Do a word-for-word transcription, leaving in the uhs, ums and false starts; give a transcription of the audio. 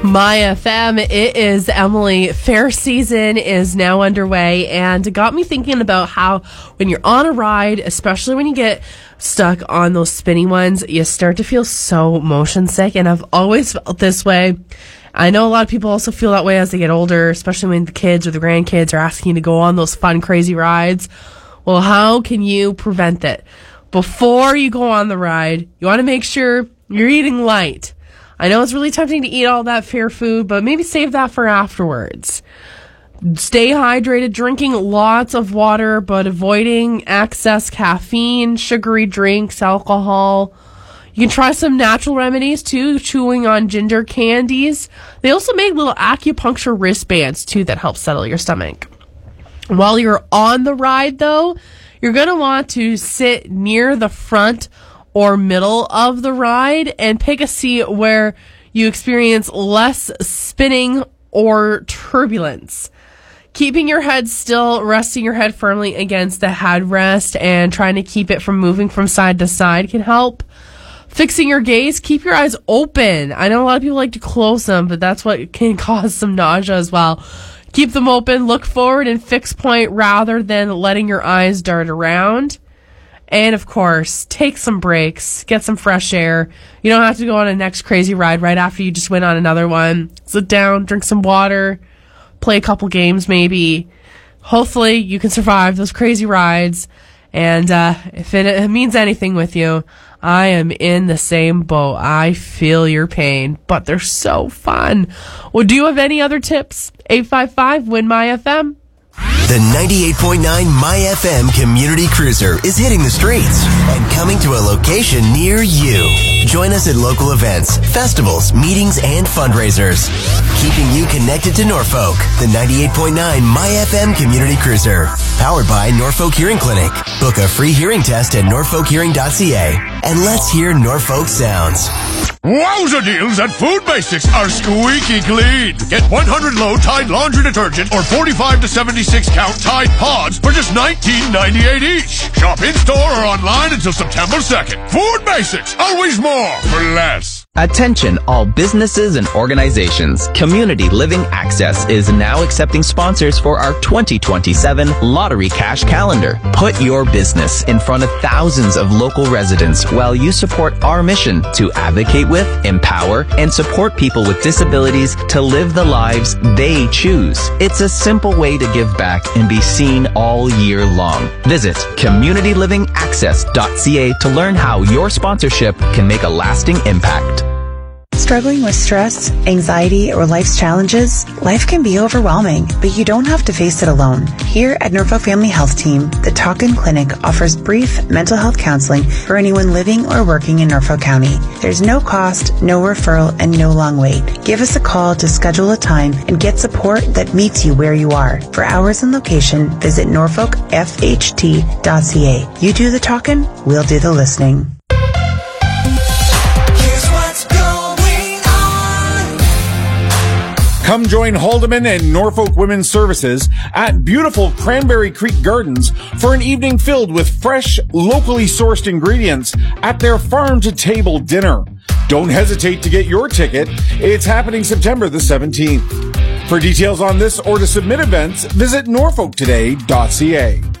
My F M, it is Emily. Fair season is now underway, and it got me thinking about how when you're on a ride, especially when you get stuck on those spinny ones, you start to feel so motion sick, and I've always felt this way. I know a lot of people also feel that way as they get older, especially when the kids or the grandkids are asking you to go on those fun, crazy rides. Well, how can you prevent it? Before you go on the ride, you want to make sure you're eating light. I know it's really tempting to eat all that fair food, but maybe save that for afterwards. Stay hydrated, drinking lots of water, but avoiding excess caffeine, sugary drinks, alcohol. You can try some natural remedies too, chewing on ginger candies. They also make little acupuncture wristbands too that help settle your stomach. While you're on the ride though, you're going to want to sit near the front or middle of the ride and pick a seat where you experience less spinning or turbulence. Keeping your head still, resting your head firmly against the headrest and trying to keep it from moving from side to side can help. Fixing your gaze, keep your eyes open. I know a lot of people like to close them, but that's what can cause some nausea as well. Keep them open, look forward and fix point rather than letting your eyes dart around. And of course, take some breaks, get some fresh air. You don't have to go on a next crazy ride right after you just went on another one. Sit down, drink some water, play a couple games maybe. Hopefully you can survive those crazy rides. And uh, if it, it means anything with you, I am in the same boat. I feel your pain, but they're so fun. Well, do you have any other tips? eight five five, W I N, M Y F M. The ninety-eight point nine My F M Community Cruiser is hitting the streets and coming to a location near you. Join us at local events, festivals, meetings, and fundraisers. Keeping you connected to Norfolk. The ninety-eight point nine My F M Community Cruiser. Powered by Norfolk Hearing Clinic. Book a free hearing test at norfolk hearing dot c a. And let's hear Norfolk sounds. Wowza deals at Food Basics are squeaky clean. Get one hundred low Tide laundry detergent or forty-five to seventy-six count Tide pods for just nineteen ninety-eight each. Shop in-store or online until September second. Food Basics, always more for less. Attention all businesses and organizations. Community Living Access is now accepting sponsors for our twenty twenty-seven Lottery Cash Calendar. Put your business in front of thousands of local residents while you support our mission to advocate with, empower, and support people with disabilities to live the lives they choose. It's a simple way to give back and be seen all year long. Visit community living access dot c a to learn how your sponsorship can make a lasting impact. Struggling with stress, anxiety, or life's challenges? Life can be overwhelming, but you don't have to face it alone. Here at Norfolk Family Health Team, the Talkin Clinic offers brief mental health counseling for anyone living or working in Norfolk County. There's no cost, no referral, and no long wait. Give us a call to schedule a time and get support that meets you where you are. For hours and location, visit norfolk f h t dot c a. You do the talking, we'll do the listening. Come join Haldeman and Norfolk Women's Services at beautiful Cranberry Creek Gardens for an evening filled with fresh, locally sourced ingredients at their farm-to-table dinner. Don't hesitate to get your ticket. It's happening September the seventeenth. For details on this or to submit events, visit norfolk today dot c a.